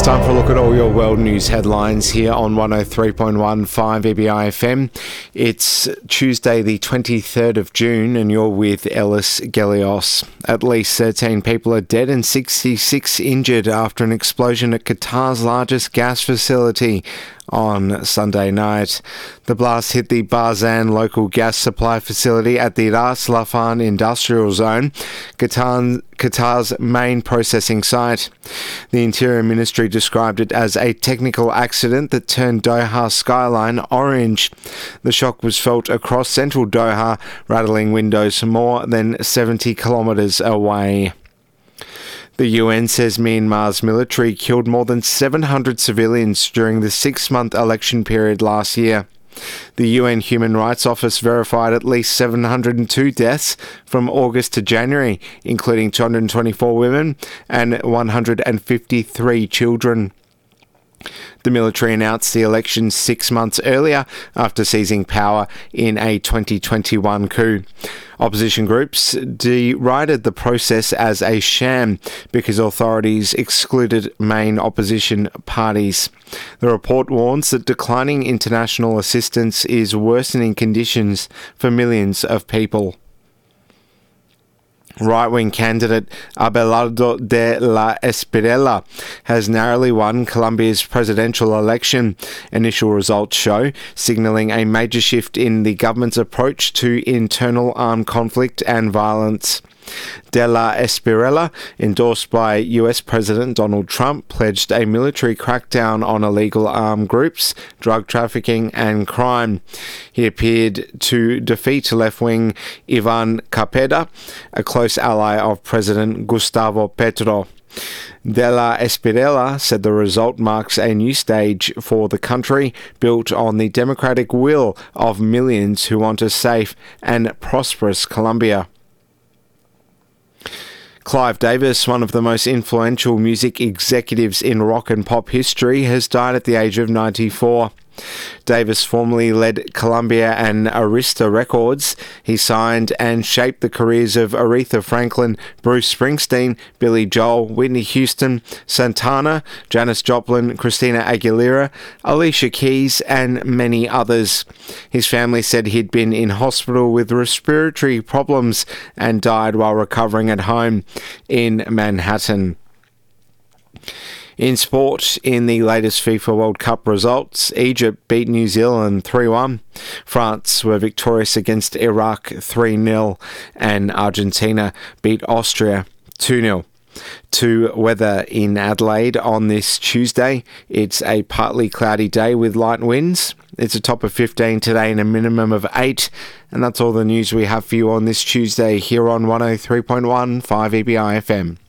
Time for a look at all your world news headlines here on 103.15 EBI FM. It's Tuesday the 23rd of June and you're with Ellis Gelios. At least 13 people are dead and 66 injured after an explosion at Qatar's largest gas facility on Sunday night. The blast hit the Barzan local gas supply facility at the Ras Laffan industrial zone, Qatar's main processing site. The Interior Ministry described it as a technical accident that turned Doha's skyline orange. The shock was felt across central Doha, rattling windows more than 70 kilometres away. The UN says Myanmar's military killed more than 700 civilians during the 6-month election period last year. The UN Human Rights Office verified at least 702 deaths from August to January, including 224 women and 153 children. The military announced the election 6 months earlier after seizing power in a 2021 coup. Opposition groups derided the process as a sham because authorities excluded main opposition parties. The report warns that declining international assistance is worsening conditions for millions of people. Right-wing candidate Abelardo de la Espriella has narrowly won Colombia's presidential election. Initial results show, signalling a major shift in the government's approach to internal armed conflict and violence. De la Espriella, endorsed by US President Donald Trump, pledged a military crackdown on illegal armed groups, drug trafficking and crime. He appeared to defeat left-wing Ivan Cepeda, a close ally of President Gustavo Petro. De la Espriella said the result marks a new stage for the country, built on the democratic will of millions who want a safe and prosperous Colombia. Clive Davis, one of the most influential music executives in rock and pop history, has died at the age of 94. Davis formerly led Columbia and Arista Records. He signed and shaped the careers of Aretha Franklin, Bruce Springsteen, Billy Joel, Whitney Houston, Santana, Janis Joplin, Christina Aguilera, Alicia Keys, and many others. His family said he'd been in hospital with respiratory problems and died while recovering at home in Manhattan. In sport, in the latest FIFA World Cup results, Egypt beat New Zealand 3-1, France were victorious against Iraq 3-0, and Argentina beat Austria 2-0. To weather in Adelaide on this Tuesday, it's a partly cloudy day with light winds. It's a top of 15 today and a minimum of 8, and that's all the news we have for you on this Tuesday here on 103.15 EBI FM.